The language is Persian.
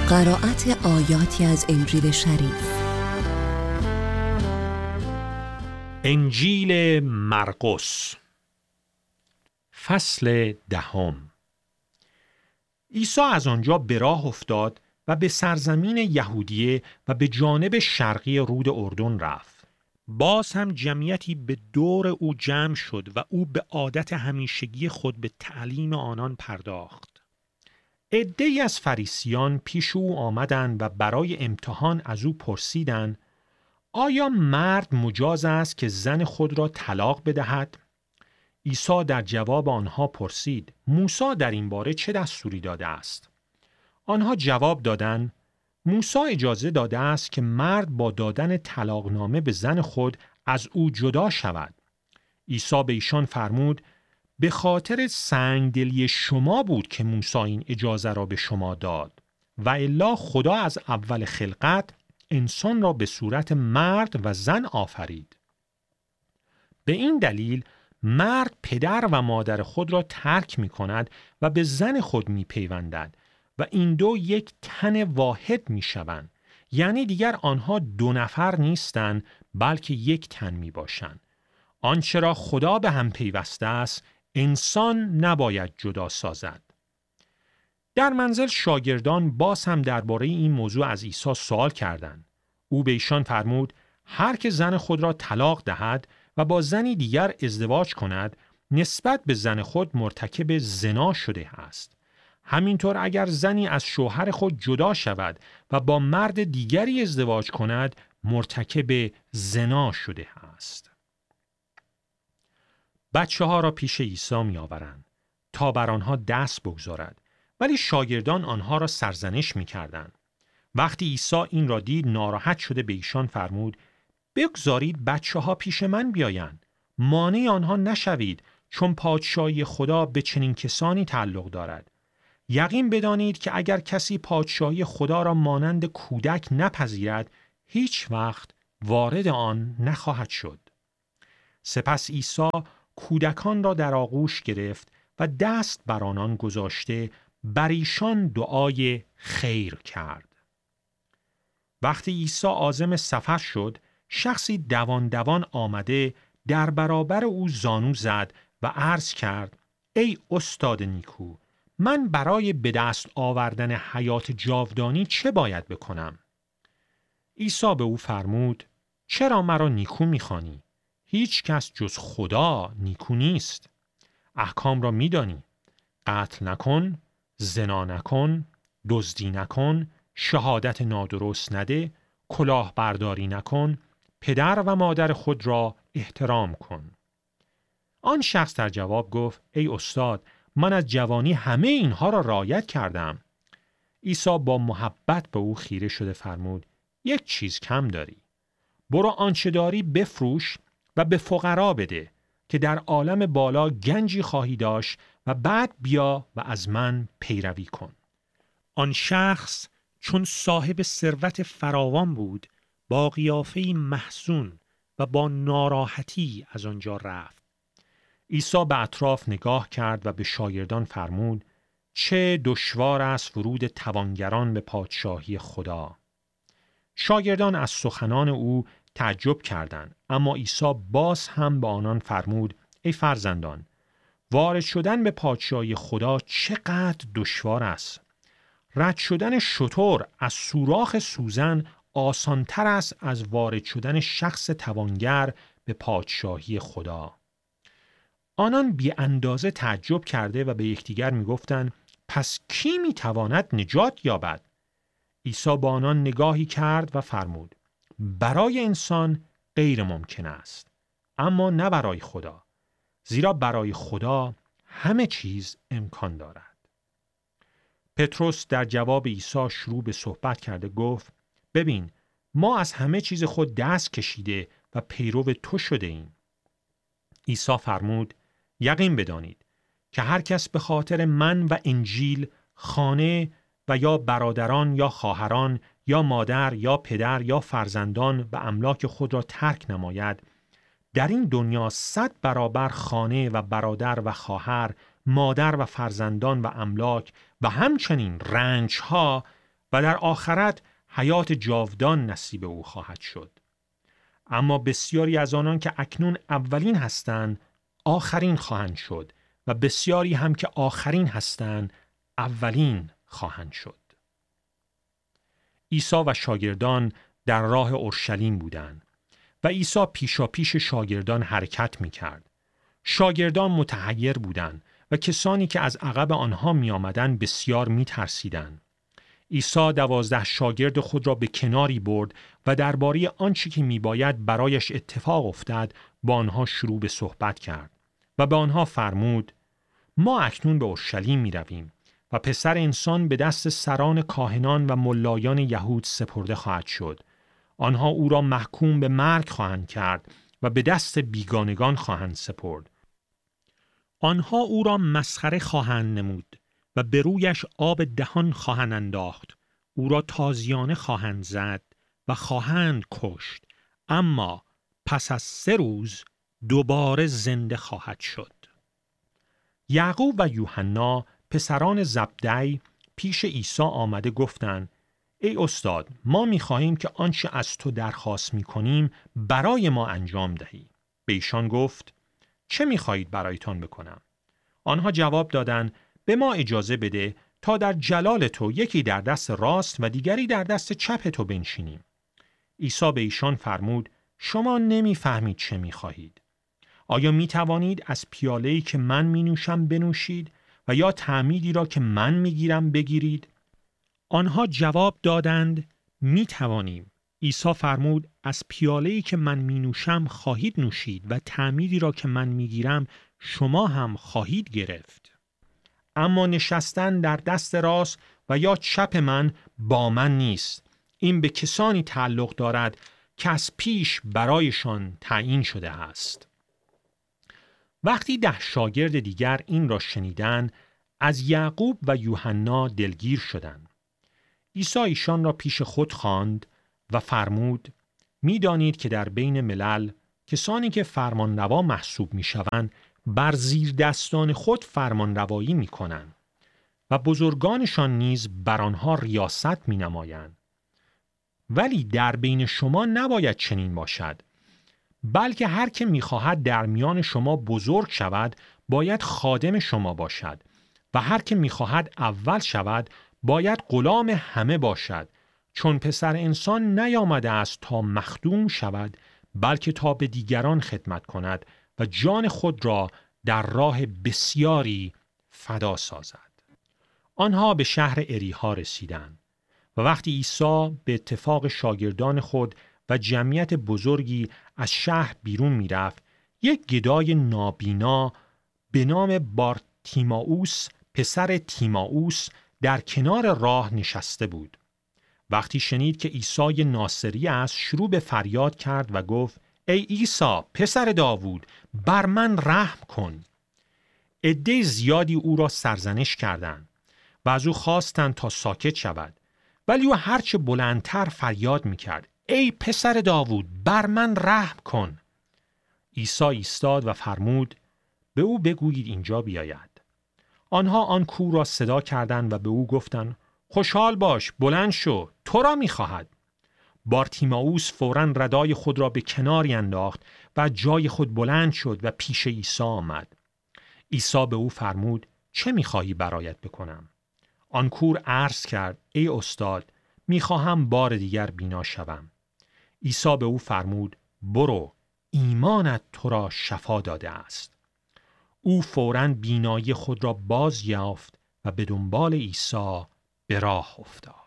قرائت آیاتی از انجیل شریف. انجیل مرقس فصل 10. عیسی از آنجا به راه افتاد و به سرزمین یهودیه و به جانب شرقی رود اردن رفت. باز هم جمعیتی به دور او جمع شد و او به عادت همیشگی خود به تعلیم آنان پرداخت. عده‌ای از فریسیان پیش او آمدند و برای امتحان از او پرسیدند: آیا مرد مجاز است که زن خود را طلاق بدهد؟ عیسی در جواب آنها پرسید: موسی در این باره چه دستوری داده است؟ آنها جواب دادند: موسی اجازه داده است که مرد با دادن طلاقنامه به زن خود از او جدا شود. عیسی به ایشان فرمود: به خاطر سنگدلی شما بود که موسی این اجازه را به شما داد، و الا خدا از اول خلقت انسان را به صورت مرد و زن آفرید. به این دلیل مرد پدر و مادر خود را ترک می کند و به زن خود می پیوندد و این دو یک تن واحد می شوند. یعنی دیگر آنها دو نفر نیستند بلکه یک تن می باشند. آنچه را خدا به هم پیوسته است انسان نباید جدا سازد. در منزل شاگردان باز هم درباره این موضوع از عیسی سوال کردند. او به ایشان فرمود: هر که زن خود را طلاق دهد و با زنی دیگر ازدواج کند نسبت به زن خود مرتکب زنا شده است. همینطور اگر زنی از شوهر خود جدا شود و با مرد دیگری ازدواج کند مرتکب زنا شده است. بچه ها را پیش عیسی می آورند تا بر آنها دست بگذارد، ولی شاگردان آنها را سرزنش می کردند. وقتی عیسی این را دید ناراحت شده به ایشان فرمود: بگذارید بچه ها پیش من بیایند، مانع آنها نشوید، چون پادشاهی خدا به چنین کسانی تعلق دارد. یقین بدانید که اگر کسی پادشاهی خدا را مانند کودک نپذیرد هیچ وقت وارد آن نخواهد شد. سپس عیسی کودکان را در آغوش گرفت و دست بر آنان گذاشته بر ایشان دعای خیر کرد. وقتی عیسی عازم سفر شد، شخصی دوان آمده در برابر او زانو زد و عرض کرد: ای استاد نیکو، من برای به دست آوردن حیات جاودانی چه باید بکنم؟ عیسی به او فرمود: چرا مرا نیکو می‌خوانی؟ هیچ کس جز خدا نیکو نیست. احکام را می‌دانی: قتل نکن، زنا نکن، دزدی نکن، شهادت نادرست نده، کلاهبرداری نکن، پدر و مادر خود را احترام کن. آن شخص در جواب گفت: ای استاد، من از جوانی همه اینها را رعایت کردم. عیسی با محبت به او خیره شده فرمود: یک چیز کم داری. برو آنچه داری بفروش و به فقرا بده که در عالم بالا گنجی خواهی داشت و بعد بیا و از من پیروی کن. آن شخص چون صاحب ثروت فراوان بود با قیافه‌ای محزون و با ناراحتی از آنجا رفت. عیسی به اطراف نگاه کرد و به شاگردان فرمود: چه دشوار است ورود توانگران به پادشاهی خدا. شاگردان از سخنان او تعجب کردند، اما عیسی باز هم به آنان فرمود: ای فرزندان، وارد شدن به پادشاهی خدا چقدر دشوار است. رد شدن شتر از سوراخ سوزن آسان‌تر است از وارد شدن شخص توانگر به پادشاهی خدا. آنان بی اندازه تعجب کرده و به یکدیگر می‌گفتند: پس کی می‌تواند نجات یابد؟ عیسی با آنان نگاهی کرد و فرمود: برای انسان غیر ممکن است، اما نه برای خدا، زیرا برای خدا همه چیز امکان دارد. پتروس در جواب عیسی شروع به صحبت کرده گفت: ببین، ما از همه چیز خود دست کشیده و پیرو تو شده ایم. عیسی فرمود: یقین بدانید که هر کس به خاطر من و انجیل خانه و یا برادران یا خواهران یا مادر یا پدر یا فرزندان و املاک خود را ترک نماید، در این دنیا 100 برابر خانه و برادر و خواهر، مادر و فرزندان و املاک و همچنین رنجها و در آخرت حیات جاودان نصیب او خواهد شد. اما بسیاری از آنان که اکنون اولین هستند آخرین خواهند شد و بسیاری هم که آخرین هستند اولین خواهند شد. عیسی و شاگردان در راه اورشلیم بودند و عیسی پیشاپیش شاگردان حرکت می‌کرد. شاگردان متحیر بودند و کسانی که از عقب آنها می آمدند بسیار می ترسیدند. عیسی 12 شاگرد خود را به کناری برد و درباره آنچه که می باید برایش اتفاق افتد با آنها شروع به صحبت کرد و به آنها فرمود: ما اکنون به اورشلیم می رویم و پسر انسان به دست سران کاهنان و ملایان یهود سپرده خواهد شد. آنها او را محکوم به مرگ خواهند کرد و به دست بیگانگان خواهند سپرد. آنها او را مسخره خواهند نمود و به رویش آب دهان خواهند انداخت. او را تازیانه خواهند زد و خواهند کشت، اما پس از 3 روز دوباره زنده خواهد شد. یعقوب و یوحنا پسران زبدی پیش عیسی آمده گفتند: ای استاد، ما می‌خواهیم که آنچه از تو درخواست می‌کنیم برای ما انجام دهی. به ایشان گفت: چه می‌خواهید برایتان بکنم؟ آنها جواب دادند: به ما اجازه بده تا در جلال تو یکی در دست راست و دیگری در دست چپ تو بنشینیم. عیسی به ایشان فرمود: شما نمی‌فهمید چه می‌خواهید. آیا می‌توانید از پیاله‌ای که من می‌نوشم بنوشید و یا تعمیدی را که من می‌گیرم بگیرید؟ آنها جواب دادند: می‌توانیم. عیسی فرمود: از پیاله‌ای که من می‌نوشم خواهید نوشید و تعمیدی را که من می‌گیرم شما هم خواهید گرفت. اما نشستن در دست راست و یا چپ من با من نیست. این به کسانی تعلق دارد که از پیش برایشان تعیین شده است. وقتی 10 شاگرد دیگر این را شنیدند، از یعقوب و یوحنا دلگیر شدند. عیسی ایشان را پیش خود خواند و فرمود: می‌دانید که در بین ملل کسانی که فرمانروا محسوب می‌شوند بر زیر دستان خود فرمانروایی می‌کنند و بزرگانشان نیز بر آنها ریاست می‌نمایند. ولی در بین شما نباید چنین باشد، بلکه هر که می‌خواهد در میان شما بزرگ شود باید خادم شما باشد و هر که می‌خواهد اول شود باید غلام همه باشد، چون پسر انسان نیامده است تا مخدوم شود بلکه تا به دیگران خدمت کند و جان خود را در راه بسیاری فدا سازد. آنها به شهر اریحا رسیدند و وقتی عیسی به اتفاق شاگردان خود و جمعیت بزرگی از شهر بیرون می‌رفت، یک گدای نابینا به نام بارتیمائوس پسر تیمائوس در کنار راه نشسته بود. وقتی شنید که عیسی ناصری است، شروع به فریاد کرد و گفت: ای عیسی پسر داوود، بر من رحم کن. عده زیادی او را سرزنش کردند و از او خواستند تا ساکت شود، ولی او هرچه بلندتر فریاد میکرد: ای پسر داوود، بر من رحم کن. عیسی ایستاد و فرمود: به او بگویید اینجا بیاید. آنها آن کور را صدا کردند و به او گفتند: خوشحال باش، بلند شو، تو را میخواهد. بارتیمائوس فوراً ردای خود را به کناری انداخت و جای خود بلند شد و پیش عیسی آمد. عیسی به او فرمود: چه میخواهی برایت بکنم؟ آن کور عرض کرد: ای استاد، میخواهم بار دیگر بینا شوم. عیسی به او فرمود: برو، ایمانت تو را شفا داده است. او فوراً بینایی خود را باز یافت و به دنبال عیسی به راه افتاد.